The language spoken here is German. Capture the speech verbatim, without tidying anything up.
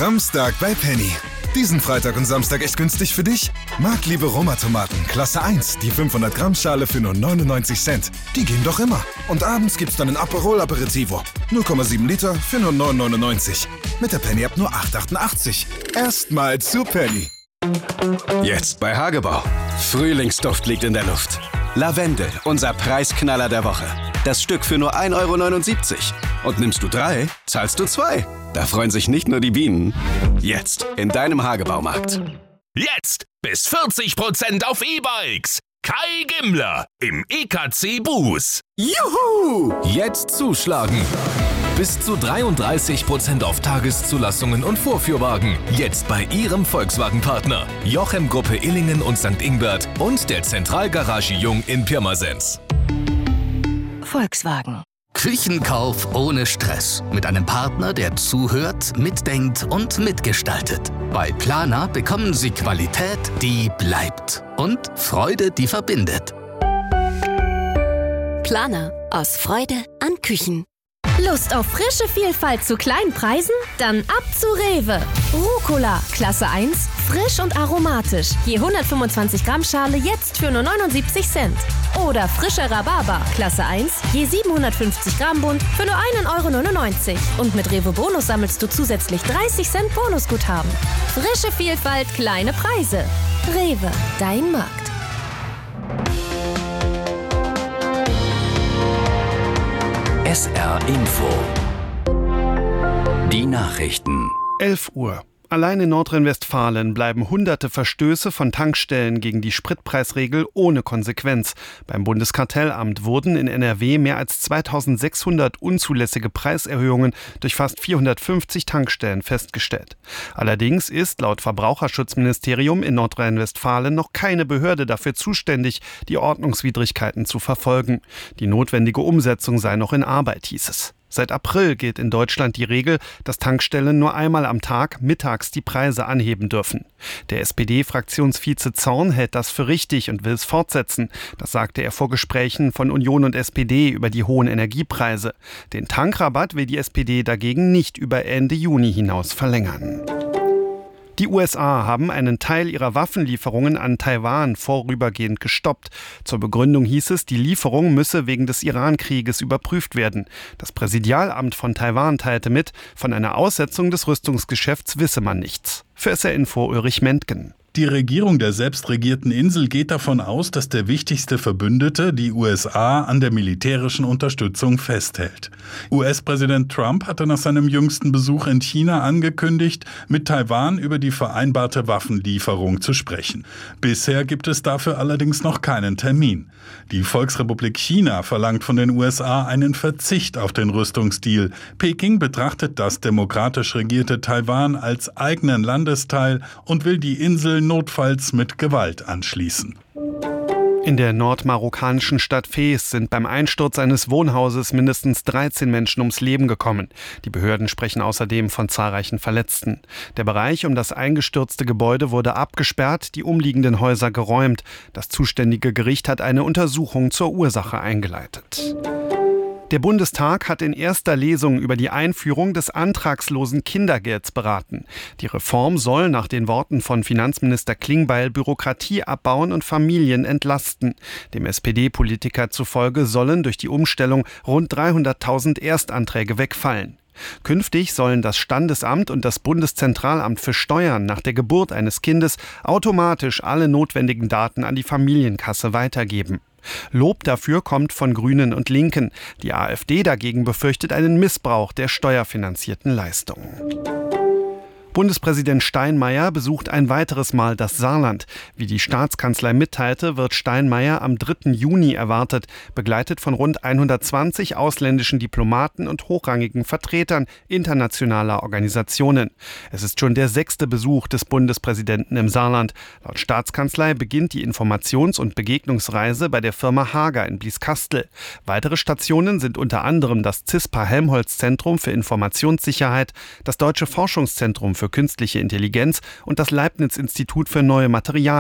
Samstag bei Penny. Diesen Freitag und Samstag echt günstig für dich? Marktliebe Roma-Tomaten, Klasse eins, die fünfhundert Gramm Schale für nur neunundneunzig Cent. Die gehen doch immer. Und abends gibt's dann ein Aperol Aperitivo. null Komma sieben Liter für nur neun neunundneunzig. Mit der Penny-App nur acht achtundachtzig. Erstmal zu Penny. Jetzt bei Hagebau. Frühlingsduft liegt in der Luft. Lavendel, unser Preisknaller der Woche. Das Stück für nur ein Euro neunundsiebzig. Und nimmst du drei, zahlst du zwei. Da freuen sich nicht nur die Bienen. Jetzt in deinem Hagebaumarkt. Jetzt bis vierzig Prozent auf E-Bikes. Kai Gimmler im E K C Bus. Juhu! Jetzt zuschlagen. Bis zu dreiunddreißig Prozent auf Tageszulassungen und Vorführwagen. Jetzt bei Ihrem Volkswagen-Partner. Jochem Gruppe Illingen und Sankt Ingbert und der Zentralgarage Jung in Pirmasens. Volkswagen. Küchenkauf ohne Stress. Mit einem Partner, der zuhört, mitdenkt und mitgestaltet. Bei Planer bekommen Sie Qualität, die bleibt. Und Freude, die verbindet. Planer. Aus Freude an Küchen. Lust auf frische Vielfalt zu kleinen Preisen? Dann ab zu Rewe. Rucola, Klasse eins, frisch und aromatisch. Je hundertfünfundzwanzig Gramm Schale jetzt für nur neunundsiebzig Cent. Oder frischer Rhabarber, Klasse eins, je siebenhundertfünfzig Gramm Bund für nur ein Euro neunundneunzig. Und mit Rewe Bonus sammelst du zusätzlich dreißig Cent Bonusguthaben. Frische Vielfalt, kleine Preise. Rewe, dein Markt. S R Info. Die Nachrichten. elf Uhr. Allein in Nordrhein-Westfalen bleiben hunderte Verstöße von Tankstellen gegen die Spritpreisregel ohne Konsequenz. Beim Bundeskartellamt wurden in N R W mehr als zweitausendsechshundert unzulässige Preiserhöhungen durch fast vierhundertfünfzig Tankstellen festgestellt. Allerdings ist laut Verbraucherschutzministerium in Nordrhein-Westfalen noch keine Behörde dafür zuständig, die Ordnungswidrigkeiten zu verfolgen. Die notwendige Umsetzung sei noch in Arbeit, hieß es. Seit April gilt in Deutschland die Regel, dass Tankstellen nur einmal am Tag mittags die Preise anheben dürfen. Der S P D-Fraktionsvize Zorn hält das für richtig und will es fortsetzen. Das sagte er vor Gesprächen von Union und S P D über die hohen Energiepreise. Den Tankrabatt will die S P D dagegen nicht über Ende Juni hinaus verlängern. Die U S A haben einen Teil ihrer Waffenlieferungen an Taiwan vorübergehend gestoppt. Zur Begründung hieß es, die Lieferung müsse wegen des Iran-Krieges überprüft werden. Das Präsidialamt von Taiwan teilte mit, von einer Aussetzung des Rüstungsgeschäfts wisse man nichts. Für S R Info Ulrich Mentgen. Die Regierung der selbstregierten Insel geht davon aus, dass der wichtigste Verbündete, die U S A, an der militärischen Unterstützung festhält. U S-Präsident Trump hatte nach seinem jüngsten Besuch in China angekündigt, mit Taiwan über die vereinbarte Waffenlieferung zu sprechen. Bisher gibt es dafür allerdings noch keinen Termin. Die Volksrepublik China verlangt von den U S A einen Verzicht auf den Rüstungsdeal. Peking betrachtet das demokratisch regierte Taiwan als eigenen Landesteil und will die Insel notfalls mit Gewalt anschließen. In der nordmarokkanischen Stadt Fez sind beim Einsturz eines Wohnhauses mindestens dreizehn Menschen ums Leben gekommen. Die Behörden sprechen außerdem von zahlreichen Verletzten. Der Bereich um das eingestürzte Gebäude wurde abgesperrt, die umliegenden Häuser geräumt. Das zuständige Gericht hat eine Untersuchung zur Ursache eingeleitet. Der Bundestag hat in erster Lesung über die Einführung des antragslosen Kindergelds beraten. Die Reform soll nach den Worten von Finanzminister Klingbeil Bürokratie abbauen und Familien entlasten. Dem S P D-Politiker zufolge sollen durch die Umstellung rund dreihunderttausend Erstanträge wegfallen. Künftig sollen das Standesamt und das Bundeszentralamt für Steuern nach der Geburt eines Kindes automatisch alle notwendigen Daten an die Familienkasse weitergeben. Lob dafür kommt von Grünen und Linken. Die AfD dagegen befürchtet einen Missbrauch der steuerfinanzierten Leistungen. Bundespräsident Steinmeier besucht ein weiteres Mal das Saarland. Wie die Staatskanzlei mitteilte, wird Steinmeier am dritten Juni erwartet, begleitet von rund hundertzwanzig ausländischen Diplomaten und hochrangigen Vertretern internationaler Organisationen. Es ist schon der sechste Besuch des Bundespräsidenten im Saarland. Laut Staatskanzlei beginnt die Informations- und Begegnungsreise bei der Firma Hager in Blieskastel. Weitere Stationen sind unter anderem das CISPA-Helmholtz-Zentrum für Informationssicherheit, das Deutsche Forschungszentrum für künstliche Intelligenz und das Leibniz-Institut für neue Materialien.